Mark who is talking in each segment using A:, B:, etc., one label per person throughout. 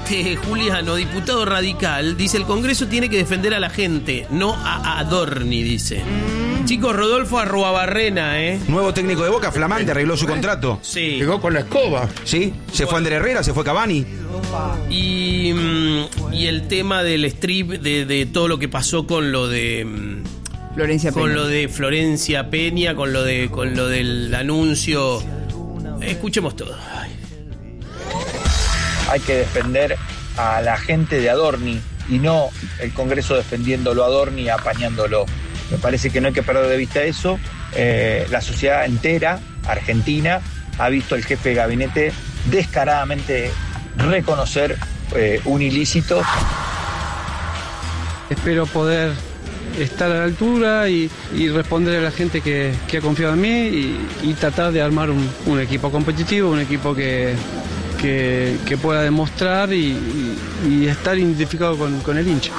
A: Juliano, diputado radical, dice: el Congreso tiene que defender a la gente, no a Adorni, dice. Chicos, Rodolfo Arruabarrena,
B: Nuevo técnico de Boca, flamante, arregló su contrato.
A: Sí.
C: Llegó con la escoba.
B: Sí, se fue Ander Herrera, se fue Cavani.
A: Y el tema del strip, de todo lo que pasó con lo de
D: Florencia Peña.
A: Con lo de Florencia Peña, con lo del anuncio. Escuchemos todo.
E: Hay que defender a la gente de Adorni y no el Congreso defendiéndolo a Adorni y apañándolo. Me parece que no hay que perder de vista eso. La sociedad entera, argentina, ha visto al jefe de gabinete descaradamente reconocer un ilícito.
F: Espero poder estar a la altura y responder a la gente que ha confiado en mí y tratar de armar un equipo competitivo, un equipo que pueda demostrar y estar identificado con el hincha.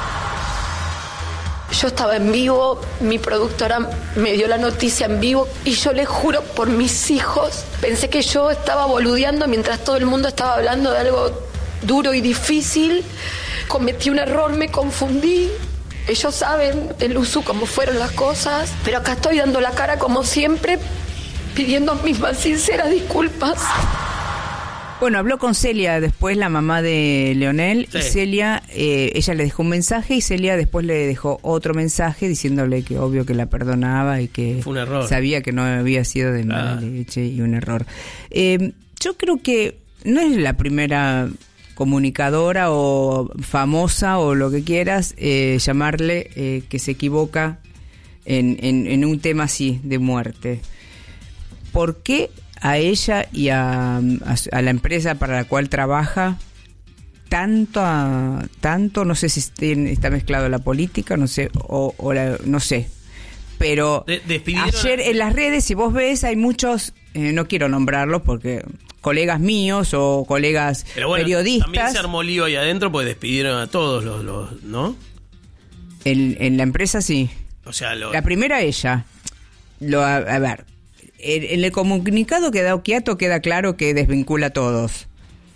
G: Yo estaba en vivo, mi productora me dio la noticia en vivo y yo les juro por mis hijos, pensé que yo estaba boludeando mientras todo el mundo estaba hablando de algo duro y difícil. Cometí un error, me confundí. Ellos saben, el uso, cómo fueron las cosas, pero acá estoy dando la cara como siempre, pidiendo mis más sinceras disculpas.
D: Bueno, habló con Celia después, la mamá de Leonel,
A: sí.
D: Y Celia, ella le dejó un mensaje y Celia después le dejó otro mensaje diciéndole que obvio que la perdonaba y que
A: fue un error.
D: Sabía que no había sido de mala leche y un error. Yo creo que no es la primera comunicadora o famosa o lo que quieras llamarle que se equivoca en un tema así de muerte. ¿Por qué a ella y a la empresa para la cual trabaja tanto, no sé si está mezclado la política, no sé, no sé, pero ayer en las redes, si vos ves, hay muchos, no quiero nombrarlos porque colegas míos o colegas periodistas.
A: También se armó lío ahí adentro porque despidieron a todos los ¿no?
D: En la empresa sí.
A: O sea,
D: la primera ella. A ver, en el comunicado que da Occhiato queda claro que desvincula a todos.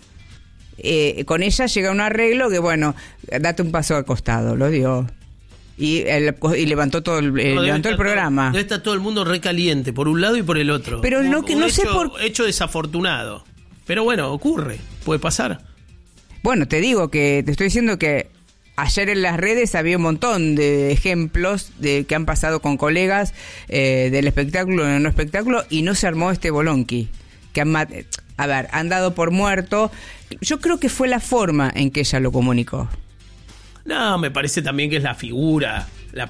D: Con ella llega un arreglo que, bueno, date un paso al costado, lo dio. Y levantó todo levantó el programa.
A: Debe estar todo el mundo recaliente, por un lado y por el otro.
D: Pero no sé por
A: hecho desafortunado. Pero bueno, ocurre, puede pasar.
D: Bueno, te digo que te estoy diciendo que ayer en las redes había un montón de ejemplos de que han pasado con colegas del espectáculo en el no espectáculo y no se armó este bolonqui. Que han dado por muerto. Yo creo que fue la forma en que ella lo comunicó.
A: No, me parece también que es la figura.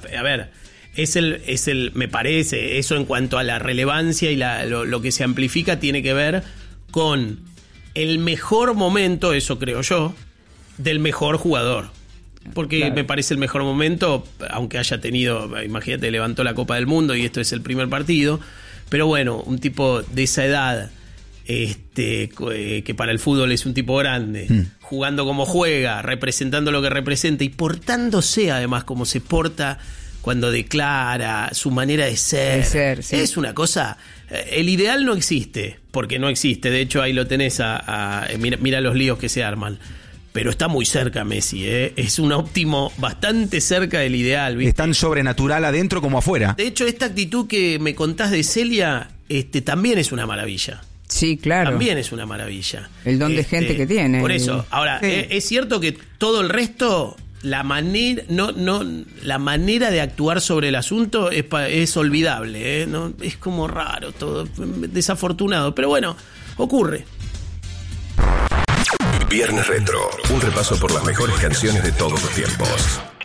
A: Me parece, eso en cuanto a la relevancia y lo que se amplifica tiene que ver con el mejor momento, eso creo yo, del mejor jugador. Porque claro, me parece el mejor momento, aunque haya tenido, imagínate, levantó la Copa del Mundo y esto es el primer partido, pero bueno, un tipo de esa edad, que para el fútbol es un tipo grande, jugando como juega, representando lo que representa y portándose además como se porta cuando declara, su manera de ser, sí. Es una cosa. El ideal no existe, porque no existe. De hecho, ahí lo tenés mira los líos que se arman. Pero está muy cerca Messi, es un óptimo bastante cerca del ideal, ¿viste?
B: Es tan sobrenatural adentro como afuera.
A: De hecho, esta actitud que me contás de Celia, también es una maravilla.
D: Sí, claro.
A: También es una maravilla.
D: El don de gente que tiene.
A: Por eso, ahora, sí. Es cierto que todo el resto, la manera de actuar sobre el asunto es olvidable, ¿no? Es como raro, todo desafortunado, pero bueno, ocurre.
H: Viernes Retro, un repaso por las mejores canciones de todos los tiempos.